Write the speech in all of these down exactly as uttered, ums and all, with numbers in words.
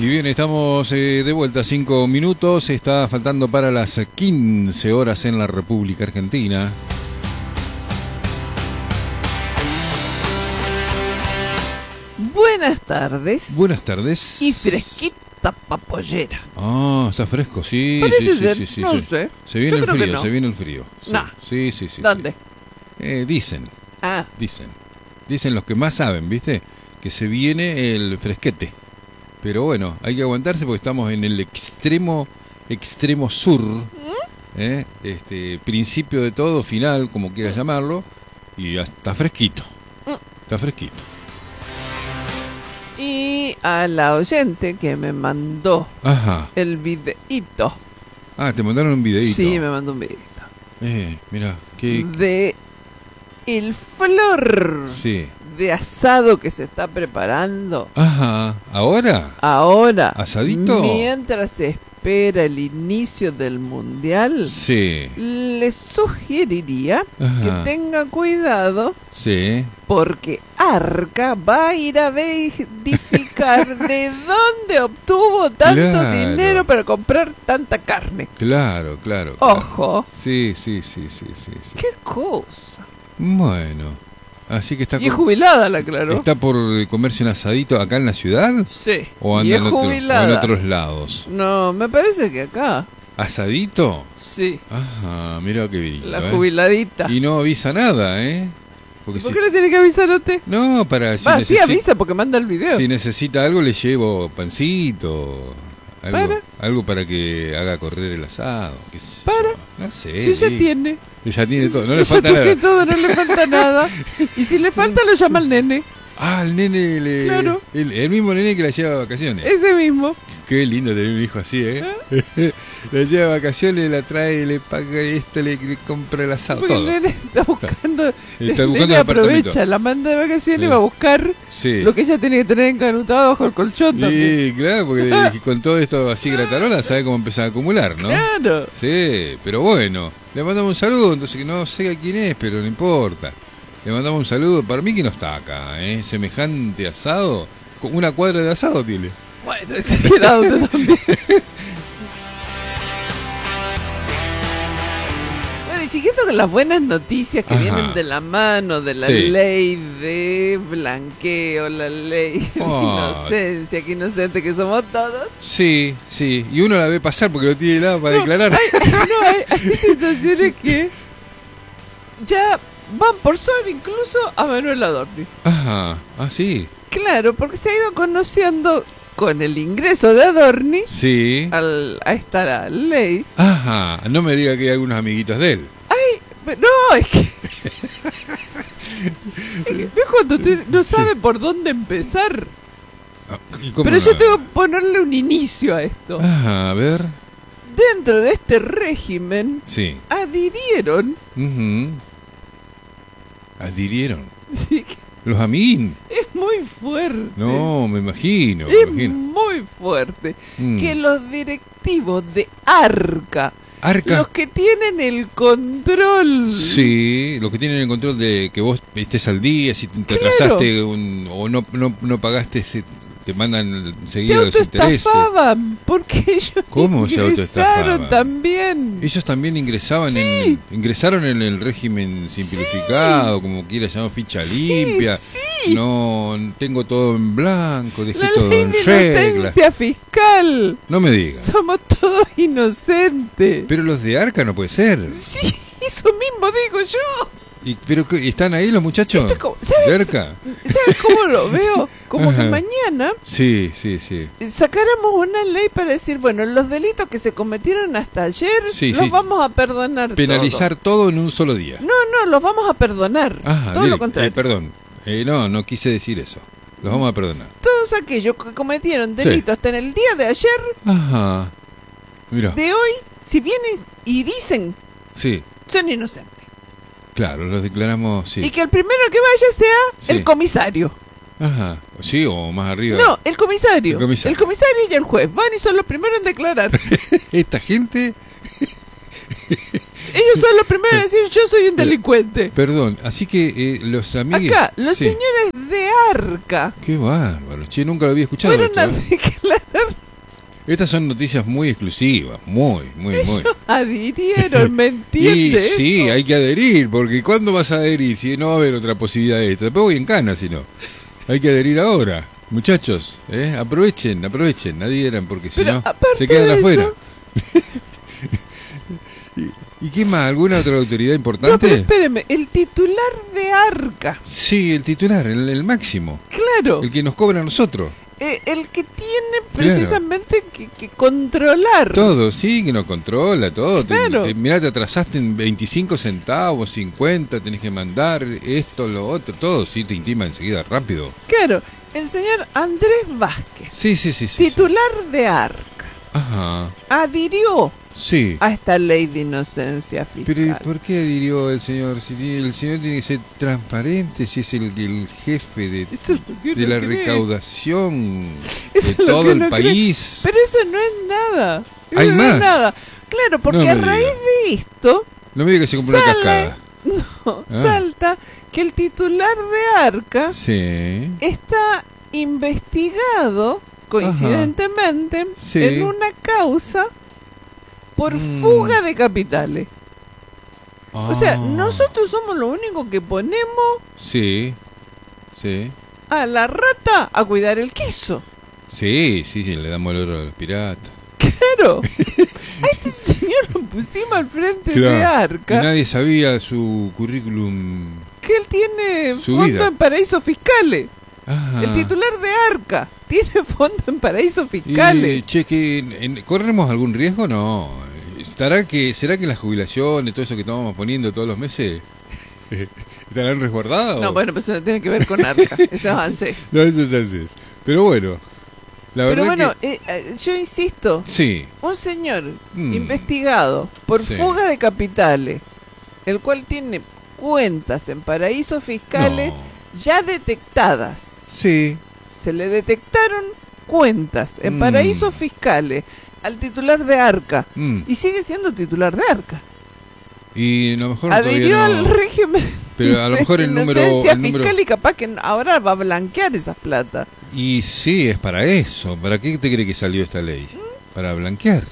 Y bien, estamos eh, de vuelta, cinco minutos, está faltando para las quince horas en la República Argentina. Buenas tardes. Buenas tardes. Y fresquita papollera. Ah, está fresco, sí. Parece sí, ser, sí, sí, sí, no sí. sé. Se viene Yo el creo que frío, no. se viene el frío. Sí, Nah. sí, sí, sí. ¿Dónde? sí. Eh, dicen, Ah, dicen. Dicen los que más saben, ¿viste? Que se viene el fresquete. Pero bueno, hay que aguantarse porque estamos en el extremo, extremo sur. ¿eh? Este, principio de todo, final, como quieras llamarlo. Y ya está fresquito. Está fresquito. y a la oyente que me mandó Ajá. el videíto. Ah, te mandaron un videíto. Sí, me mandó un videíto. Eh, mira, qué... De el flor Sí. de asado que se está preparando Ajá. ¿Ahora? ahora. ¿Asadito? Mientras se espera el inicio del mundial. Sí. Le sugeriría Ajá. que tenga cuidado Sí. porque Arca va a ir a verificar de dónde obtuvo tanto Claro. dinero para comprar tanta carne. Claro, claro. claro. Ojo, Sí, sí, sí, sí, sí, sí. qué cosa. Bueno. Así que está, Y es co- jubilada, la aclaró. está por comerse un asadito acá en la ciudad Sí, o y anda es en, otro- o en jubilada. otros lados. No, me parece que acá. ¿Asadito? Sí, Ajá, mira qué bien. la jubiladita. Y no avisa nada, ¿eh? Porque ¿Por si... qué le tiene que avisar a usted? No, para si, Va, sí necesi- avisa porque manda el video. si necesita algo le llevo pancito, algo ¿Para? algo para que haga correr el asado, qué sé ¿Para? yo. No sé. Si ya sí. tiene. Ya tiene todo, no le Ya falta tiene nada. todo, no le falta nada. Y si le falta, lo llama el nene. Ah, el nene le Claro. el, el mismo nene que la lleva de vacaciones. Ese mismo. Qué lindo tener un hijo así, ¿eh? La lleva de vacaciones, la trae, le paga esto, le, le compra el asado, Porque todo. el nene está buscando. Está el buscando nene el apartamento. aprovecha, la manda de vacaciones y Sí. va a buscar Sí. lo que ella tiene que tener encanutado bajo el colchón también. Sí, claro, porque de- con todo esto así gratarola sabe cómo empezar a acumular, ¿no? Claro. Sí, pero bueno, le mandamos un saludo, entonces que no sé a quién es, pero no importa. Le mandamos un saludo, para mí que no está acá, ¿eh? Semejante asado, con una cuadra de asado tiene. Bueno, exagerado usted también. Bueno, y siguiendo con las buenas noticias que Ajá. vienen de la mano de la Sí. ley de blanqueo, la ley de Ah. inocencia, que inocente que somos todos. Sí, sí, y uno la ve pasar porque no tiene nada para No, declarar. Hay, no, hay, hay situaciones que ya van por sobre incluso a Manuel Adorni. Ajá, ah, sí, Claro, porque se ha ido conociendo con el ingreso de Adorni sí. al, a esta ley. Ajá, no me diga que hay algunos amiguitos de él. No, es que... es que ¿ves cuando usted no sabe por dónde empezar? Ah, ¿y cómo Pero no? yo tengo que ponerle un inicio a esto. Ajá, a ver, Dentro de este régimen sí. adhirieron... Ujú. Adhirieron. Sí, Los amiguín. es muy fuerte. No, me imagino, me Es imagino. muy fuerte Mm. que los directivos de Arca, Arca. los que tienen el control, Sí, los que tienen el control de que vos estés al día, si te Claro. atrasaste un- o no, no, no pagaste, se, te mandan se seguido los intereses. autoestafaban porque ellos ¿Cómo se ingresaron autoestafaban? también. Ellos también ingresaban Sí. en, ingresaron en el régimen simplificado, como quiera llamar, ficha limpia. Sí, No, tengo todo en blanco, dejé la todo ley en de regla. inocencia fiscal. No me digas. Somos todos inocentes. Pero los de Arca no puede ser. Sí, eso mismo digo yo. Y, pero ¿qué? ¿Están ahí los muchachos? Esto es como- ¿sabe? ¿De Arca? ¿Sabes cómo lo veo? Como que Ajá. mañana Sí, sí, sí. sacáramos una ley para decir, bueno, los delitos que se cometieron hasta ayer Sí, los sí. vamos a perdonar. Penalizar todo en un solo día. todo. No, no, los vamos a perdonar. Ah, todo direct- lo contrario. eh, perdón. Eh, no, no quise decir eso. Los vamos a perdonar. Todos aquellos que cometieron Sí. delitos hasta en el día de ayer, Ajá. Mira. de hoy, si vienen y dicen, Sí, son inocentes. claro, los declaramos, sí. Y que el primero que vaya sea Sí. el comisario. Ajá. Sí, o más arriba. No, el comisario. El comisario. El comisario y el juez van y son los primeros en declarar. Esta gente, Ellos son los primeros en decir, yo soy un delincuente. perdón, así que eh, los amigos... Acá, los sí. señores de Arca. Qué bárbaro. bárbaro. Che, nunca lo había escuchado. Fueron esto, a ¿eh? declarar. Estas son noticias muy exclusivas, muy, muy, Ellos muy. adhirieron, ¿me Y entiendes? sí, hay que adherir, porque ¿cuándo vas a adherir si no va a haber otra posibilidad de esto? Después voy en cana, si no. Hay que adherir ahora. Muchachos, ¿eh? aprovechen, aprovechen, adhieran, porque si Pero no, aparte se quedan de afuera. eso- ¿Y, ¿Y qué más? ¿Alguna otra autoridad No, pero importante? espéreme, el titular de Arca, Sí, el titular, el, el máximo. claro, El que nos cobra a nosotros. eh, el que tiene precisamente que, que controlar. Todo, sí, que nos controla, todo. Te- Claro. te- mirá, te atrasaste en veinticinco centavos, cincuenta, tenés que mandar esto, lo otro, todo, sí, te intima enseguida, rápido. Claro, el señor Andrés Vázquez, Sí, sí, sí, sí. sí. titular de Arca, Ajá, adhirió sí. a esta ley de inocencia fiscal. Pero ¿y ¿por qué adhirió el señor? Si tiene- el señor tiene que ser transparente, si es el, el jefe de, Eso es lo que de uno la cree. recaudación Eso de es lo todo que el uno cree. país. Pero eso no es nada. Eso Hay no más. es nada. Claro, porque No me a raíz diga. de esto No me diga que se compró una Sale. cascada. no, Ah. salta que el titular de Arca Sí. está investigado, coincidentemente, Sí. en una causa por Mm. fuga de capitales. O sea, Ah. nosotros somos lo único que ponemos Sí, sí. a la rata a cuidar el queso. Sí, sí, sí, le damos el oro a los piratas. Claro. A este señor lo pusimos al frente de Claro. Y Arca, nadie sabía su currículum. que él tiene Su fondo vida. en paraísos fiscales. Ah. El titular de Arca tiene fondo en paraísos Y, fiscales. che, que, en- ¿corremos algún riesgo? No. ¿Estará que, ¿Será que las jubilaciones, todo eso que estamos poniendo todos los meses, estarán resguardadas? No, bueno, pero eso no tiene que ver con Arca. Eso es ANSES. No, eso es así. Pero bueno, la Pero verdad bueno, que... eh, eh, yo insisto, Sí. un señor Mm. investigado por Sí. fuga de capitales, el cual tiene cuentas en paraísos fiscales No. ya detectadas. Sí. Se le detectaron cuentas en Mm. paraísos fiscales al titular de Arca Mm. y sigue siendo titular de Arca. Y a lo mejor Adhirió todavía no... al régimen Pero a lo mejor de el número... inocencia el número- fiscal y capaz que ahora va a blanquear esas plata. Y sí, es para eso. ¿Para qué te cree que salió esta ley? Para blanquear.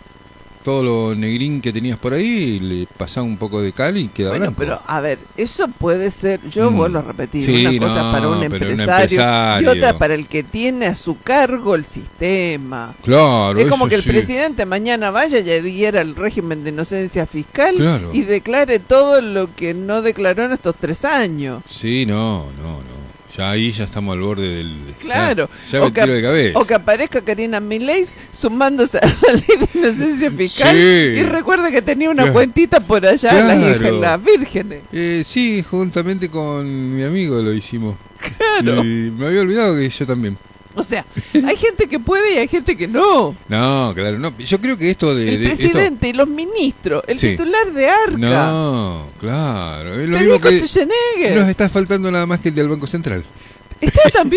Todo lo negrín que tenías por ahí, le pasaba un poco de cal y queda Bueno, blanco. pero a ver, eso puede ser, yo Mm. vuelvo a repetir, Sí, una cosa no, para un pero un empresario, empresario. y otra para el que tiene a su cargo el sistema. Claro, Es como eso que el sí. presidente mañana vaya y adhiera el régimen de inocencia fiscal Claro. y declare todo lo que no declaró en estos tres años. Sí, no, no, no. Ya ahí ya estamos al borde del... Claro. Ya, ya me O que- tiro de cabeza. O que aparezca Karina Milei sumándose a la ley de inocencia fiscal Sí. y recuerde que tenía una Claro. cuentita por allá en las, Claro. en las vírgenes. Eh, sí, juntamente con mi amigo lo hicimos. Claro. Y me había olvidado que yo también. O sea, hay gente que puede y hay gente que no. No, claro, no. Yo creo que esto de... El de- esto- presidente y los ministros, el Sí. titular de Arca, No, claro. Es lo mismo Federico que... Schwarzenegger, Nos está faltando nada más que el del Banco Central. está también.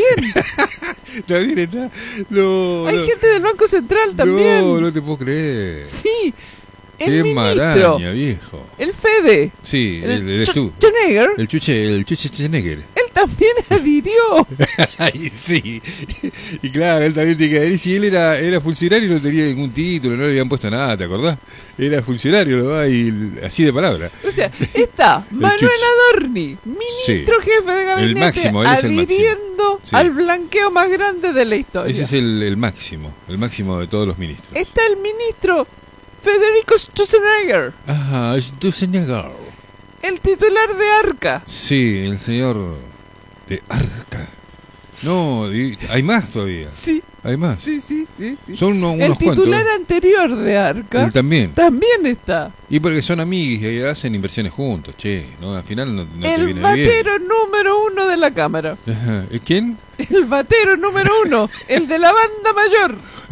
También está. No, Hay no, gente del Banco Central también. no, no te puedo creer. Sí, el Qué ministro, maraña, viejo. el Fede, Sí, el, el eres tú. Schwarzenegger, El chuche, el chuche Schwarzenegger. él también adhirió. Ay, sí. Y claro, él también tiene que adherir. Si él era, era funcionario, no tenía ningún título, no le habían puesto nada, ¿te acordás? Era funcionario, ¿no? Y así de palabra. O sea, está Manuel chuche. Adorni, ministro jefe de gabinete, El máximo, él es el máximo. adhiriendo Sí. al blanqueo más grande de la historia. Ese es el, el máximo, el máximo de todos los ministros. Está el ministro Federico Schwarzenegger, Ajá, Schwarzenegger. el titular de Arca. Sí, el señor de Arca. No, y- hay más todavía. Sí, Hay más. sí, sí, sí. sí. Son uno- El unos cuantos. titular anterior de Arca Él también. también está. Y porque son amigos y hacen inversiones juntos, che. ¿no? Al final no, no te el viene batero número uno de la Cámara. bien. Ajá. ¿Y ¿Quién? El batero número uno, el de la banda mayor.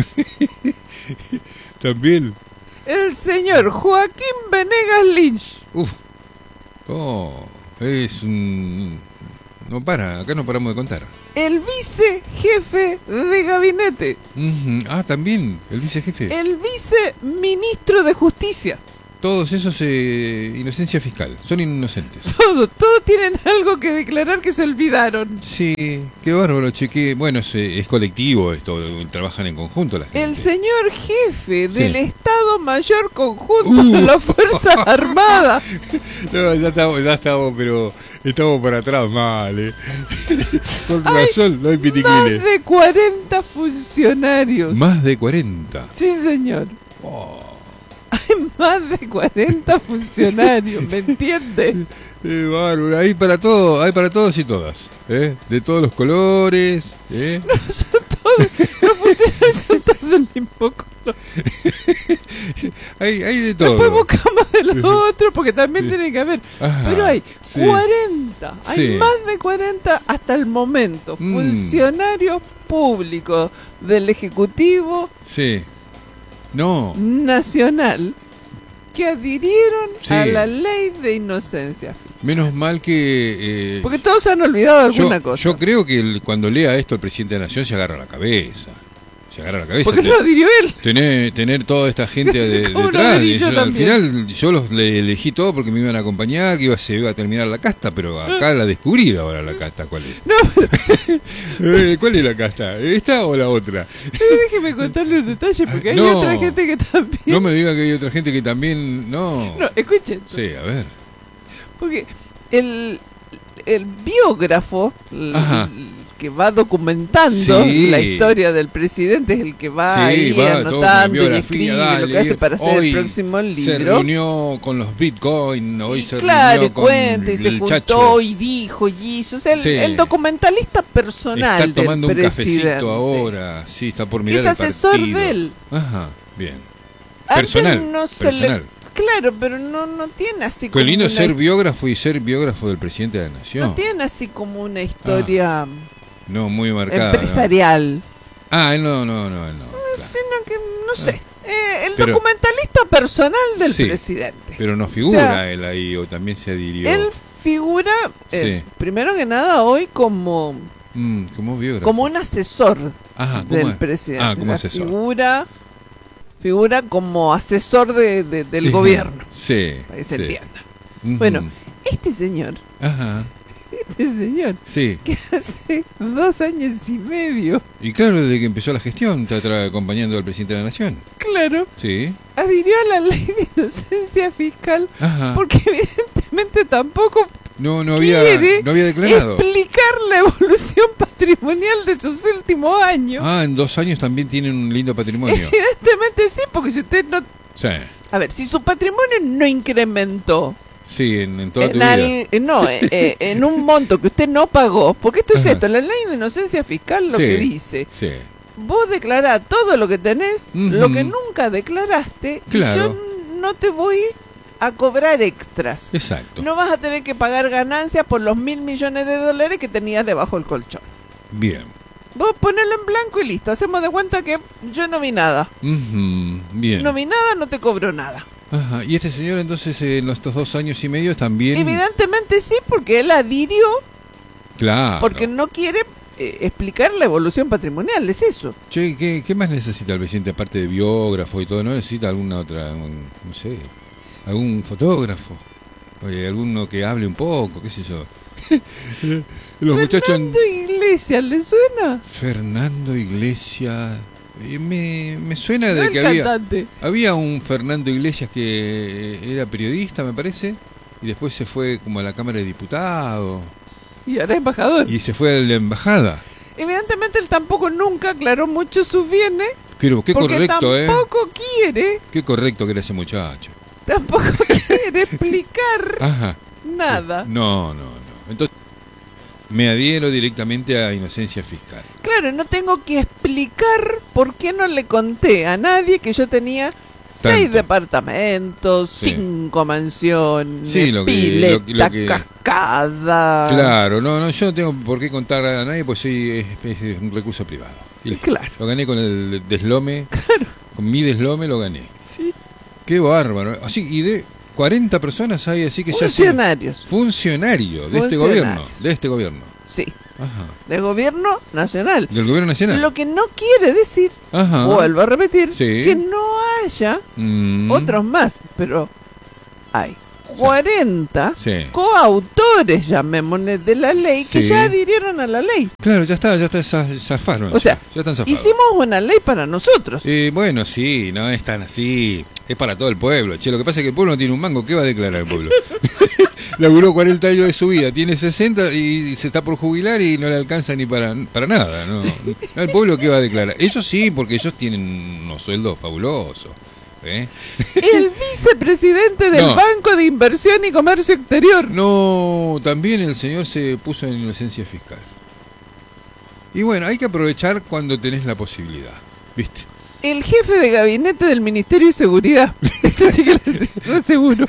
También. El señor Joaquín Venegas Lynch. Uf. Oh, es un... No para, acá no paramos de contar. El vicejefe de gabinete. Ujú. Ah, también, el vicejefe. El viceministro de Justicia. Todos esos, eh, inocencia fiscal, son inocentes. Todo, todos tienen algo que declarar que se olvidaron. Sí, qué bárbaro, che, que, bueno, es, es colectivo esto, trabajan en conjunto la gente. El señor jefe Sí. del Estado Mayor Conjunto Uh. de las Fuerzas Armadas. No, ya estamos, ya estamos, pero estamos para atrás mal, eh. Con Ay, razón, no hay Más pitiquiles. de cuarenta funcionarios. Más de cuarenta. Sí, señor. Oh. Hay más de cuarenta funcionarios, ¿me entiende? Eh, bárbaro, hay para todo, hay para todos y todas, ¿eh? De todos los colores, ¿eh? Son todos, los funcionarios son todos del mismo color. hay, hay de todo. Después buscamos de los otros porque también Sí. tiene que haber. Ajá, Pero hay sí. cuarenta, hay Sí. más de cuarenta hasta el momento. Mm. Funcionarios públicos del Ejecutivo Sí. No. Nacional que adhirieron Sí. a la ley de inocencia fiscal. Menos mal que... eh, Porque todos se han olvidado de yo, alguna cosa. yo creo que el- cuando lea esto el presidente de la Nación se agarra la cabeza. Se agarra la cabeza. Porque Te- no adhirió él. Tener, tener toda esta gente de, ¿Cómo no detrás. adherí Y yo yo, al también? final yo los le elegí todo porque me iban a acompañar, que iba, se iba a terminar la casta, pero acá la descubrí ahora la casta. ¿Cuál es? No, pero Eh, ¿Cuál es la casta? ¿Esta o la otra? déjeme contarle un detalle porque hay No. otra gente que también. No me diga que hay otra gente que también... No. No, escuchen. Sí, a ver. Porque el, el biógrafo, el, Ajá. que va documentando Sí. la historia del presidente, es el que va Sí, ahí va, todo con la anotando y biografía, escribe lo dale. que hace para hacer Hoy el próximo Se libro. reunió con los Bitcoin, hoy Y se claro, y reunió con cuenta y se el juntó Chacho. y dijo y hizo. O sea, el, Sí. el documentalista personal Está tomando del un presidente, cafecito ahora. Sí, está por que mirar es el asesor partido. de él. Ajá, bien. Antes Personal, no se personal. le- Claro, pero no, no tiene así Qué como lindo una ser biógrafo y ser biógrafo del presidente de la Nación. No tiene así como una historia No, muy marcada. ¿no? empresarial. Ah, él no, no, no, él no. claro. Sino que, no sé, eh, el Pero- documentalista personal del Sí, presidente. Pero no figura O sea, él ahí, o también se adhirió. Él figura, eh, Sí. primero que nada, hoy como, Mm, como biógrafo. como un asesor Ajá, ¿cómo del es? presidente. Ah, como O sea, asesor. Figura, figura como asesor de, de- del gobierno, Sí. para que se sí. entienda. Ujú. Bueno, este señor, Ajá, este señor, sí. que hace dos años y medio, Y claro, desde que empezó la gestión, está tra- acompañando al presidente de la Nación. claro, Sí. adhirió a la ley de inocencia fiscal Ajá. porque evidentemente tampoco No, no había, quiere no había declarado. explicar la evolución patrimonial de sus últimos años. Ah, en dos años también tienen un lindo patrimonio. Evidentemente sí, porque si usted no... Sí, A ver, si su patrimonio no incrementó sí, en, en toda tu en, vida. al- eh, no, eh, eh, en un monto que usted no pagó, porque esto es Ajá. esto, la ley de inocencia fiscal lo Sí. que dice, Sí, vos declarás todo lo que tenés, Ujú. lo que nunca declaraste, Claro. y yo no te voy a cobrar extras. exacto. No vas a tener que pagar ganancias por los mil millones de dólares que tenías debajo del colchón. Bien. Vos ponelo en blanco y listo. Hacemos de cuenta que yo no vi nada. Ujú, bien. No vi nada, no te cobro nada. Ajá. Y este señor entonces eh, en estos dos años y medio también... Evidentemente sí, porque él adhirió, Claro. porque no quiere eh, explicar la evolución patrimonial, es eso. Che, ¿qué, ¿qué más necesita el presidente aparte de biógrafo y todo? ¿No necesita alguna otra, un- no sé, algún fotógrafo? Oye, alguno que hable un poco, qué sé yo. Los muchachos... en- Fernando Iglesias, ¿le suena? Fernando Iglesias... eh, Me, me suena No de el que había, cantante. había un Fernando Iglesias que era periodista, me parece, y después se fue como a la Cámara de Diputados, Y ahora es embajador. y se fue a la embajada. Evidentemente él tampoco nunca aclaró mucho sus bienes, Pero qué porque correcto, ¿eh? tampoco quiere, Qué correcto que era ese muchacho. tampoco quiere explicar Ajá. nada. No, no, no. Entonces, me adhiero directamente a inocencia fiscal. Claro, no tengo que explicar por qué no le conté a nadie que yo tenía seis Tanto. departamentos, Sí. cinco mansiones, Sí, lo que- pileta, lo que- lo que- cascada. Claro, no, no, yo no tengo por qué contar a nadie, pues soy, es, es un recurso privado. Y listo. Claro. Lo gané con el deslome. Con mi deslome lo gané. Sí. Qué bárbaro. Así, y de cuarenta personas hay, así que ya son Funcionarios. funcionarios de este Funcionarios. gobierno. De este gobierno. Sí. Ajá. De gobierno nacional. Del gobierno nacional. Lo que no quiere decir, Ajá. vuelvo a repetir, Sí. que no haya Mm. otros más. Pero hay cuarenta Sí. coautores, llamémosle, de la ley que Sí. ya adhirieron a la ley. Claro, ya está, ya está, za- zafaron. O sea, ya, ya están zafados. hicimos una ley para nosotros. Eh, bueno, sí, no es tan así. Es para todo el pueblo. Che, lo que pasa es que el pueblo no tiene un mango. ¿Qué va a declarar el pueblo? Laburó cuarenta años de su vida, tiene sesenta y se está por jubilar y no le alcanza ni para, para nada. ¿No? No, el pueblo, ¿qué va a declarar? Ellos sí, porque ellos tienen unos sueldos fabulosos. ¿eh? El vicepresidente del No. Banco de Inversión y Comercio Exterior. No, también el señor se puso en inocencia fiscal. Y bueno, hay que aprovechar cuando tenés la posibilidad, ¿viste? El jefe de gabinete del Ministerio de Seguridad. Este sí que lo seguro.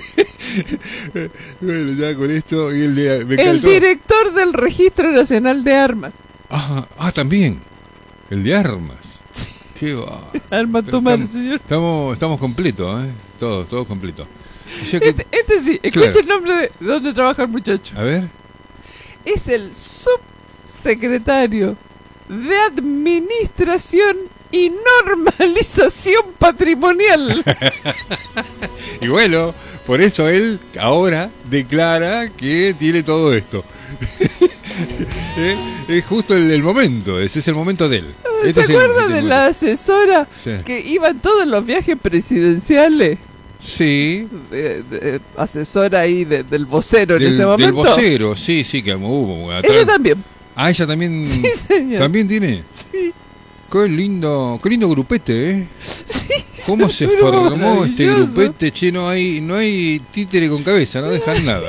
Bueno, ya con esto, y el de... Me El encantó. director del Registro Nacional de Armas. Ah, ah, también. El de armas. Qué va. Armas tomar, Estamos, señor. estamos, estamos completos, ¿eh? Todos, todos completos. O sea que- Este, este sí, escucha Claro. el nombre de donde trabaja el muchacho. a ver. Es el subsecretario de Administración y Normalización Patrimonial. Y bueno, por eso él ahora declara que tiene todo esto. ¿Eh? Es justo el, el momento, ese es el momento de él. ¿Se Este es el- acuerda este de es el la momento. asesora Sí. que iba en todos los viajes presidenciales? Sí. De- de- asesora ahí de- del vocero en Del, ese del momento. vocero, sí, sí, que hubo. atrás- Ella también. Ah, ella también. Sí, señor. ¿También tiene? Sí. Qué lindo, qué lindo grupete, ¿eh? Sí, ¿Cómo se pero formó este maravilloso. grupete? Che, no hay, no hay títere con cabeza, no dejan nada.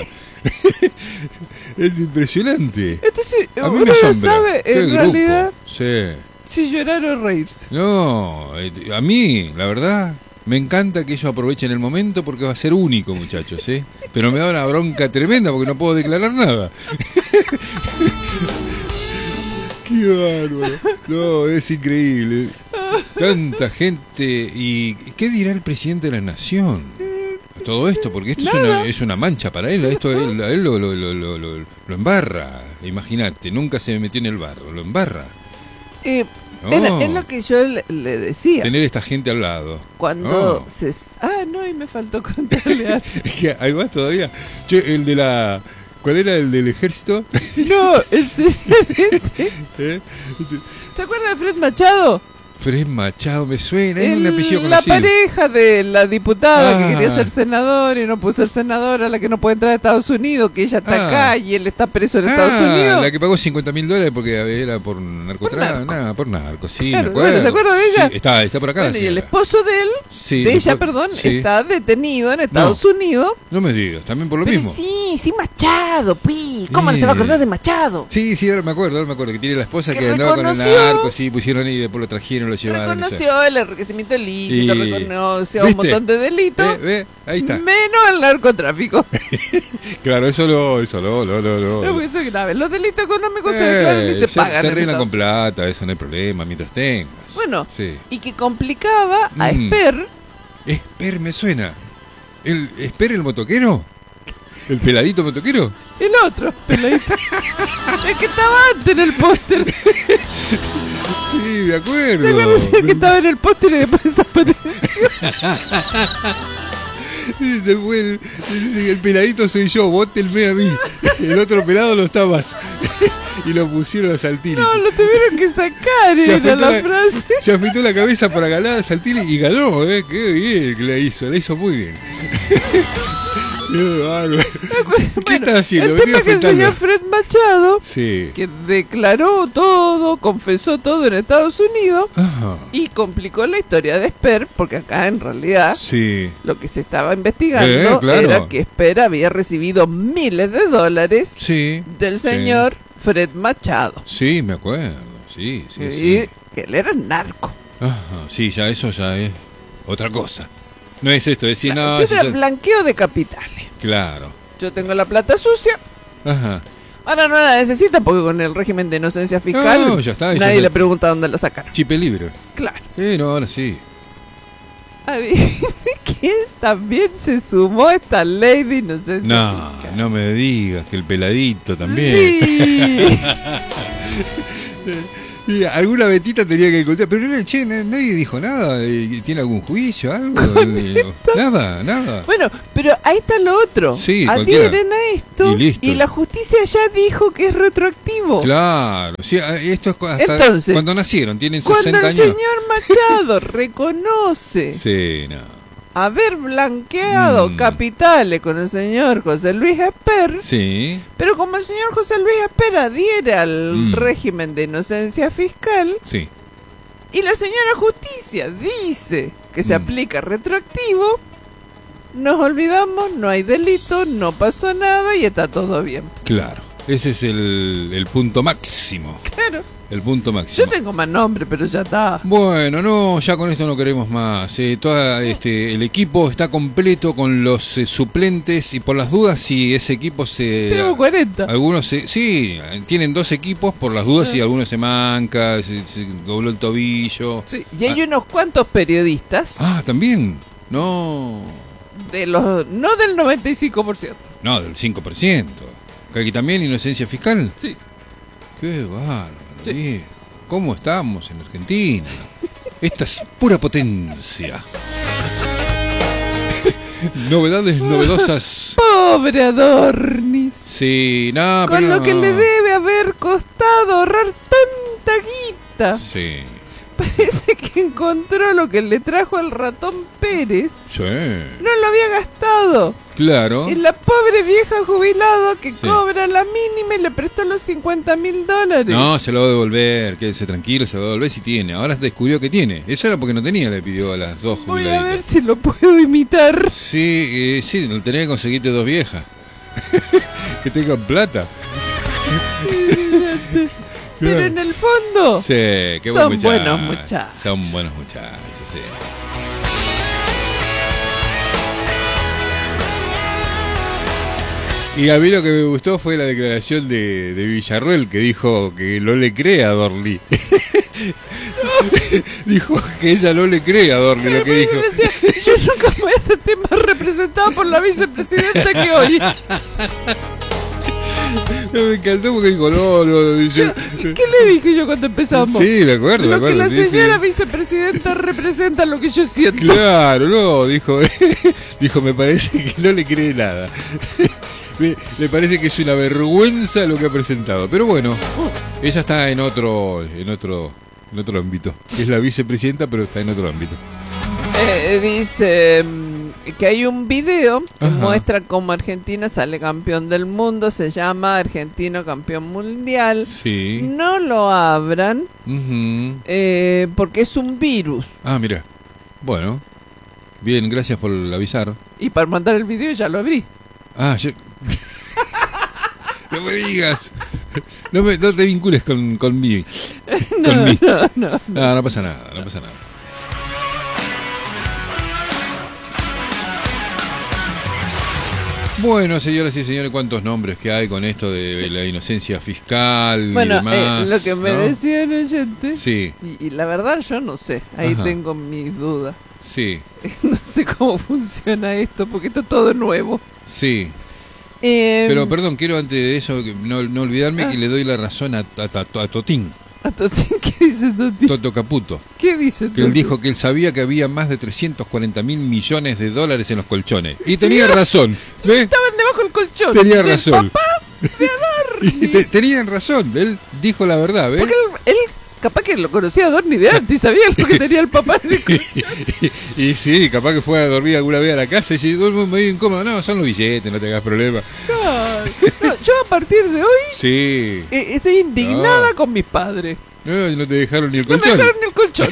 Es impresionante. Entonces, A mí uno me no asombra. sabe Qué en grupo. realidad Sí. si llorar o reírse. No, eh, a mí, la verdad, me encanta que ellos aprovechen el momento porque va a ser único, muchachos, ¿eh? Pero me da una bronca tremenda porque no puedo declarar nada. Qué bárbaro. No, es increíble. Tanta gente. ¿Y qué dirá el presidente de la nación? Todo esto, porque esto es una, es una mancha para él. Esto él, a él lo, lo, lo, lo, lo- lo embarra. Imagínate, nunca se metió en el barro, lo embarra. Eh, No. era- es lo que yo le, le decía. Tener esta gente al lado. Cuando No. se... Ah, no, y me faltó contarle algo. Que ¿Hay más todavía? Che, el de la... ¿Cuál era el del ejército? No, el señor este. ¿Eh? ¿Se acuerda de Fred Machado? Fred Machado, me suena, es El- un apellido la conocido. pareja de la diputada Ah. que quería ser senador y no pudo ser senadora, la que no puede entrar a Estados Unidos, que ella está Ah. acá y él está preso en Ah, Estados Unidos. la que pagó cincuenta mil dólares porque era por narcotráfico. narco. Nada, por narco, sí, Claro, me acuerdo. bueno, ¿se acuerda de ella? Sí, está, está por acá. Bueno, y el señora. esposo de él, Sí, de ella, después- perdón, sí. está detenido en Estados Unidos. No me digas, también por lo Pero mismo. sí, sí, Machado, pi. ¿Cómo no se va a Eh. acordar de Machado? Sí, sí, ahora me acuerdo, ahora me acuerdo que tiene la esposa Que que, andaba con el reconoció- narco, sí, pusieron y después lo trajeron, lo llevaron. no sé. Reconoció el enriquecimiento ilícito, Y- reconoció un ¿Viste? montón de delitos. Ve, ve, ahí está. Menos el narcotráfico. Claro, eso lo, eso lo, lo, lo, lo. Pero porque eso es grave. Los delitos económicos se Eh, declaran y se, se, pagan. se en arreglan Estados- con plata, eso no hay problema, mientras tengas. Bueno, Sí. y que complicaba a Mm. Esper. Esper me suena. ¿El Esper el motoquero? ¿El peladito motoquero? El otro, peladito. El que estaba antes en el póster. Sí, me ¿Se acuerdo. acuerdan el que estaba en el póster y después desapareció? Sí, se fue el, dice, el peladito soy yo, vótenme a mí. El otro pelado no está más. Y lo pusieron a Saltini. No, lo tuvieron que sacar, Se era afeitó la la- frase. Se afeitó la cabeza para ganar a Saltini y ganó, ¿eh? Qué bien que la hizo, la hizo muy bien. Qué bárbaro. ¿Qué Bueno, está haciendo? el Me tema estoy es que el señor afeitando. Fred Machado, Sí. que declaró todo, confesó todo en Estados Unidos Ajá. y complicó la historia de Esper, porque acá en realidad Sí. lo que se estaba investigando Eh, claro. era que Esper había recibido miles de dólares Sí. del Sí. señor Fred Machado. Sí, me acuerdo. Sí, sí, y sí. que él era narco. Ajá. Sí, ya eso ya es otra cosa. No es esto, es decir, no, Usted si era ya- blanqueo de capitales. claro. Yo tengo la plata sucia. Ajá. Ahora no la necesita porque con el régimen de inocencia fiscal No, ya está, ya nadie está. le pregunta dónde la sacaron. Chipe libre. Claro. Eh, no, ahora sí. Adivine quién también se sumó a esta ley de inocencia No, fiscal. no me digas que el peladito también. Sí. Y alguna vetita tenía que encontrar, pero no, che, nadie dijo nada. ¿Tiene algún juicio, algo? Nada, nada. Bueno, pero ahí está lo otro. Sí, adhieren a esto y, listo. y la justicia ya dijo que es retroactivo. Claro, sí, esto es hasta Entonces, cuando nacieron, tienen sesenta cuando el años. señor Machado reconoce Sí, no. haber blanqueado Mm. capitales con el señor José Luis Esper, Sí. pero como el señor José Luis Esper adhiere al Mm. régimen de inocencia fiscal, Sí. y la señora justicia dice que se Mm. aplica retroactivo, nos olvidamos, no hay delito, no pasó nada y está todo bien. Claro. Ese es el, el punto máximo. Claro. El punto máximo. Yo tengo más nombre, pero ya está. Bueno, no, ya con esto no queremos más. Eh, toda, este, el equipo está completo con los eh, suplentes y por las dudas si ese equipo se... Tengo cuarenta. Algunos se, sí, tienen dos equipos por las dudas Ah. si alguno se manca, se, se dobló el tobillo. Sí, y hay unos cuantos periodistas, Ah, también. No, de los no del noventa y cinco por ciento. no, del cinco por ciento. Que aquí también inocencia fiscal. Sí. Qué bárbaro, Sí. viejo. ¿Cómo estamos en Argentina? Esta es pura potencia. Novedades novedosas. Pobre Adornis. Sí, no, Con pero lo que no. le debe haber costado ahorrar tanta guita. Sí, Parece que encontró lo que le trajo el ratón Pérez. sí, No lo había gastado. claro. Es la pobre vieja jubilado que Sí. cobra la mínima y le prestó los cincuenta mil dólares. No, se lo va a devolver, quédese tranquilo, se lo va a devolver si tiene. Ahora descubrió que tiene. Eso era porque no tenía, le pidió a las dos Voy a ver jubiladitas. si lo puedo imitar. Sí, eh, sí, lo tenés que conseguirte dos viejas. Que tengan plata. Pero en el fondo Sí, qué buen son muchacho. buenos muchachos. Son buenos muchachos, sí. Y a mí lo que me gustó fue la declaración de, de Villarroel, que dijo que no le cree a Dorli. Dijo que ella no le cree a Dorli lo que Me dijo. decía, yo nunca me voy a sentir más representada por la vicepresidenta que hoy. Me encantó porque dijo, no, no, dice... ¿Qué le dije yo cuando empezamos? Sí, me acuerdo, me Lo acuerdo. que la sí, sí. señora vicepresidenta representa lo que yo siento. Claro, no, dijo, dijo, me parece que no le cree nada. Me, le parece que es una vergüenza lo que ha presentado. Pero bueno, ella está en otro, en otro, en otro ámbito. Es la vicepresidenta, pero está en otro ámbito. Eh, dice mm, que hay un video que Ajá. muestra cómo Argentina sale campeón del mundo. Se llama Argentino Campeón Mundial. Sí. No lo abran Ujú. eh, porque es un virus. Ah, mira. Bueno. Bien, gracias por avisar. Y para mandar el video ya lo abrí. Ah, yo... No me digas. No, me, no te vincules con, con mí. No, Con mí. no, no. No, no pasa nada, no pasa nada. Bueno, señoras y señores, cuántos nombres que hay con esto de Sí. la inocencia fiscal Bueno, y demás. eh, lo que me ¿no? decía el oyente, Sí, y, y la verdad yo no sé, ahí Ajá. tengo mis dudas. sí, No sé cómo funciona esto, porque esto es todo nuevo. sí. Eh, Pero perdón, quiero antes de eso que no, no olvidarme Ah. que le doy la razón a, a- a- a Totín, ¿a Totín qué dice Totín? Toto Caputo, ¿Qué dice que él Totín? dijo que él sabía que había más de trescientos cuarenta mil millones de dólares en los colchones. Y tenía razón, ¿ves? Estaban debajo del colchón. Tenía del razón. papá de Y te- tenían razón, él dijo la verdad, ¿ves? Porque él, él capaz que lo conocía a Dorni de antes y sabía lo que tenía el papá en el colchón. y, y sí, capaz que fue a dormir alguna vez a la casa y si duermo medio incómodo, no, son los billetes, no te hagas problema. Ay, no, yo a partir de hoy Sí, eh, estoy indignada No. con mis padres. no, no te dejaron ni el No me colchón. dejaron el colchón.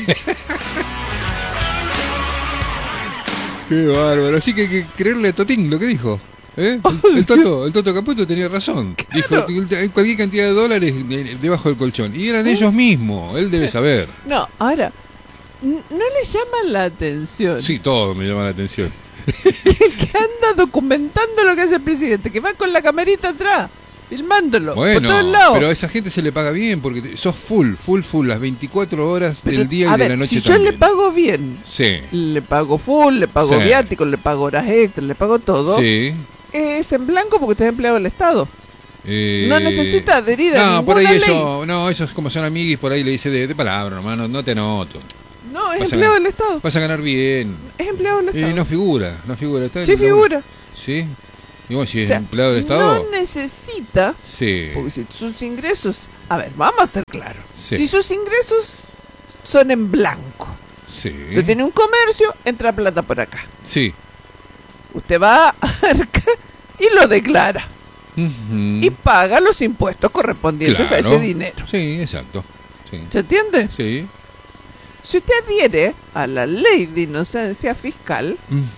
Qué bárbaro, así que hay que creerle a Totín lo que dijo. ¿Eh? El, el Toto, el Toto Caputo tenía razón. Dijo, hay cualquier cantidad de dólares de- debajo del colchón. Y eran ellos mismos, él debe saber. No, ahora, n- ¿no le llama la atención Sí, todo me llama la atención. que anda documentando lo que hace el presidente? Que va con la camarita atrás, filmándolo por Bueno, todos lados. pero a esa gente se le paga bien porque te- sos full, full, full, las veinticuatro horas Pero, del día a y de ver, la noche si yo también. le pago bien, Sí, le pago full, le pago Sí. viático, le pago horas extras, le pago todo, sí. es en blanco porque usted es empleado del Estado. Eh, No necesita adherir a No, por ninguna ahí ley. eso, no, esos como son amiguis, por ahí le dice de, de palabra, nomás, no, no te anoto. No, es Vas a empleado ganar- del Estado. Vas a ganar bien. Es empleado del Estado. Y no figura, no figura. Está Sí en la- figura. Sí. Y bueno, si es O sea, empleado del Estado. No necesita, Sí. porque si sus ingresos, a ver, vamos a ser claros. Sí. Si sus ingresos son en blanco, Sí. usted tiene un comercio, entra plata por acá. Sí. Usted va a Arca y lo declara Ujú. y paga los impuestos correspondientes Claro. a ese dinero. Sí, exacto. Sí. ¿Se entiende? Sí. Si usted adhiere a la ley de inocencia fiscal,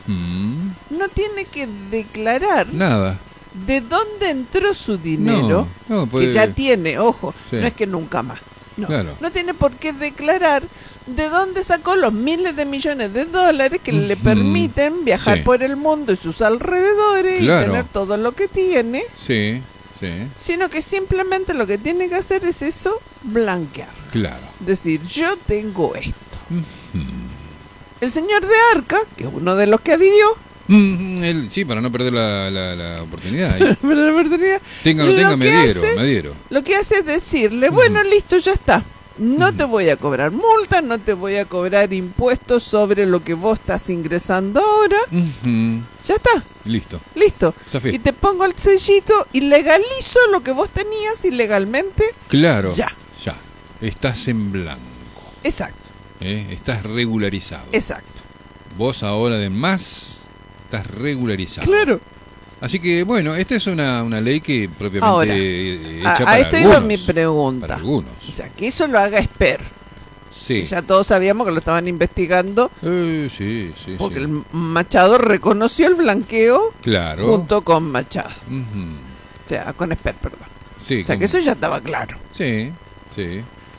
Ujú. no tiene que declarar Nada. de dónde entró su dinero, No, no, puede- que ya tiene, ojo, Sí. no es que nunca más. No, Claro. no tiene por qué declarar de dónde sacó los miles de millones de dólares que le Ujú. permiten viajar Sí. por el mundo y sus alrededores Claro. y tener todo lo que tiene, Sí, sí. sino que simplemente lo que tiene que hacer es eso, blanquear. Claro. Decir, yo tengo esto. Ujú. El señor de Arca, que es uno de los que adhirió, Mm, él- sí, para no perder la, la, la oportunidad. ahí. ¿verdad, verdad? Tenga o no Lo tenga, que me adhiero, hace- me adhiero. Lo que hace es decirle, bueno, listo, ya está. No Ujú. te voy a cobrar multa, no te voy a cobrar impuestos sobre lo que vos estás ingresando ahora. Ujú. Ya está, Listo. listo. Zafé. Y te pongo el sellito y legalizo lo que vos tenías ilegalmente. Claro. Ya. Ya. Estás en blanco. Exacto, ¿eh? Estás regularizado. exacto. Vos ahora además estás regularizado. Claro. Así que bueno, esta es una, una ley que propiamente Ahora, eh, A, hecha a para esto iba algunos. mi Para pregunta. algunos. O sea, que eso lo haga Esper. Sí. Ya todos sabíamos que lo estaban investigando Eh, sí, sí, porque sí. el Machado reconoció el blanqueo Claro. junto con Machado. Ujú. O sea, con Esper, perdón. Sí. O sea, con- que eso ya estaba claro. Sí, sí.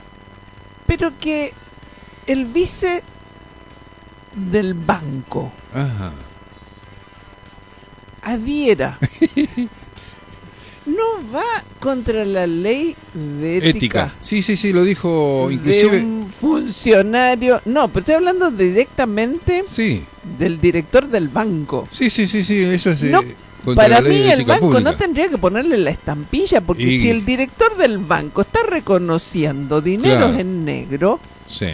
Pero que el vice del banco Ajá. adhiera no va contra la ley de ética, Ética. Sí, sí, sí, lo dijo de inclusive. un funcionario. No, pero estoy hablando directamente Sí, del director del banco. sí, sí, sí, sí, eso es. No, eh, contra Para la ley mí de el ética banco pública. no tendría que ponerle la estampilla, porque Y- si el director del banco está reconociendo dineros Claro. en negro, Sí.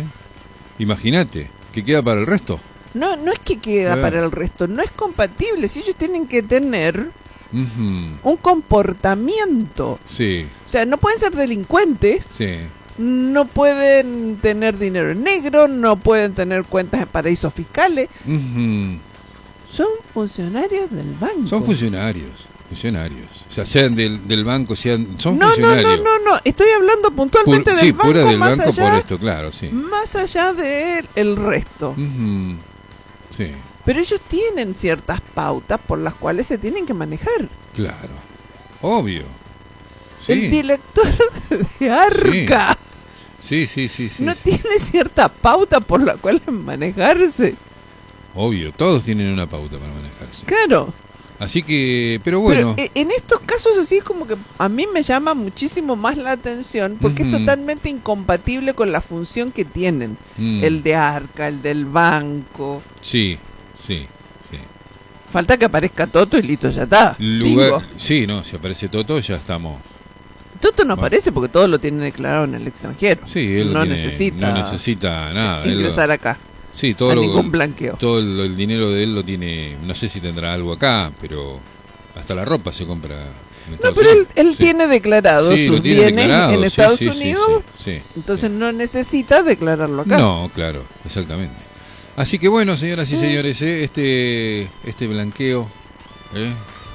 Imagínate, que queda para el resto. no, no es que queda Claro. para el resto, no es compatible. Si ellos tienen que tener Ujú. un comportamiento, Sí, o sea, no pueden ser delincuentes, sí. no pueden tener dinero en negro, no pueden tener cuentas en paraísos fiscales, Ujú. son funcionarios del banco. Son funcionarios, funcionarios. O sea, sean del, del banco, sean, son no, no, funcionarios. no, no, no, estoy hablando puntualmente Pur- del sí, banco, pura del más banco allá, por esto, claro, sí. más allá del el resto. Ujú. Sí, Pero ellos tienen ciertas pautas por las cuales se tienen que manejar. claro. Obvio. Sí, El director de Arca sí, sí, sí, sí, no sí. tiene cierta pauta por la cual manejarse. Obvio, todos tienen una pauta para manejarse. Claro. Así que, pero bueno, Pero eh, en estos casos así es como que a mí me llama muchísimo más la atención porque Ujú. es totalmente incompatible con la función que tienen. mm, El de Arca, el del banco. sí, sí, sí. Falta que aparezca Toto y listo, ya está. Lugar, Bingo. sí, no, si aparece Toto ya estamos. Toto no Bueno. aparece porque todo lo tiene declarado en el extranjero. Sí, él no lo tiene- necesita, no necesita nada. él lo- ingresar acá sí, todo a lo- ningún blanqueo. todo el, el dinero de él lo tiene, no sé si tendrá algo acá, pero hasta la ropa se compra en No, Estados pero él, Unidos. él Sí. tiene declarado Sí, lo sus tiene bienes declarado, en sí, Estados sí, sí, Unidos, sí, sí, entonces sí. no necesita declararlo acá. No, claro, exactamente. Así que bueno, señoras y Sí. señores, eh, este este blanqueo eh,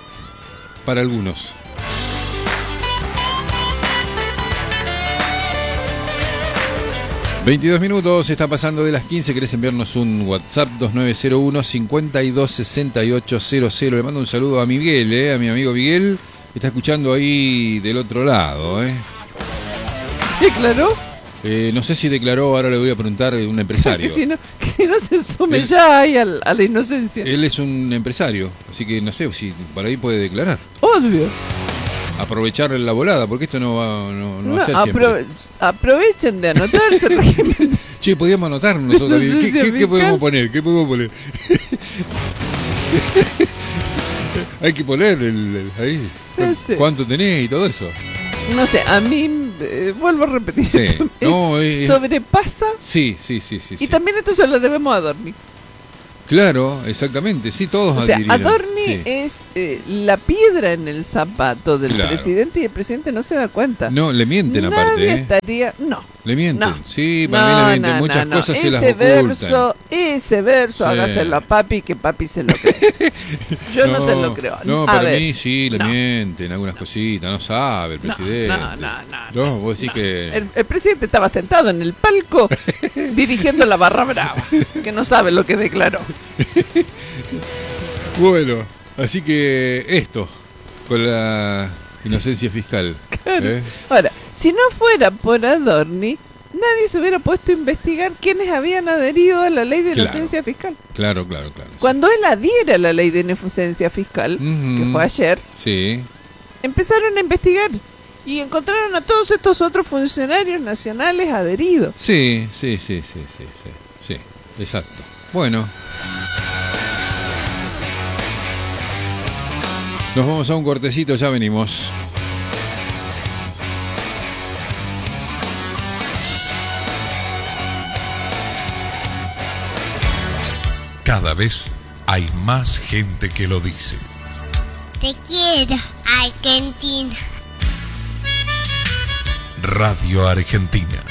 para algunos. veintidós minutos, está pasando de las quince. ¿Querés enviarnos un WhatsApp? Dos nueve cero uno, cinco dos seis ocho cero cero. Le mando un saludo a Miguel, eh, a mi amigo Miguel, que está escuchando ahí del otro lado. Eh. ¿Declaró? Eh, no sé si declaró, ahora le voy a preguntar, eh, un empresario. Que si no, que si no se sume Él- ya ahí al- a la inocencia. Él es un empresario, así que no sé si por ahí puede declarar. Obvio. Aprovechar la volada, porque esto no va, no, no va a No, ser aprove- siempre. aprovechen de anotarse el régimen. Che, podíamos anotar nosotros. No sé ¿Qué, si qué- a qué mí podemos cal- poner? ¿Qué podemos poner? Hay que poner el, el- ahí No sé. cuánto tenés y todo eso. No sé, a mí, eh, vuelvo a repetir, Sí. esto me No, es- sobrepasa. Sí, sí, sí, sí. Y sí. también esto se lo debemos a Dorni. Claro, exactamente. Sí, todos O sea, adhirieron. Adorni Sí. es eh, la piedra en el zapato del Claro. presidente y el presidente no se da cuenta. No, le mienten Nadie aparte, ¿eh? estaría... No. Le mienten. No. Sí, para mí le mienten. no, Muchas no, cosas no. se las Ese ocultan. verso, ese verso, Sí. hágaselo a papi, que papi se lo cree. Yo no, se lo creo. No, a para ver, mí sí le no. mienten algunas cositas. No sabe el No, presidente. no, no, no, No, vos decís no. que... El, el presidente estaba sentado en el palco dirigiendo la barra brava, que no sabe lo que declaró. Bueno, así que esto, con la inocencia fiscal. Claro. ¿eh? Ahora, si no fuera por Adorni, nadie se hubiera puesto a investigar quiénes habían adherido a la ley de Claro. inocencia fiscal. Claro, claro, claro. Cuando él adhiere a la ley de inocencia fiscal, Ujú. que fue ayer, Sí, empezaron a investigar y encontraron a todos estos otros funcionarios nacionales adheridos. sí, sí, sí, sí, sí, sí, sí, exacto. Bueno. Nos vamos a un cortecito, ya venimos. Cada vez hay más gente que lo dice. Te quiero, Argentina. Radio Argentina.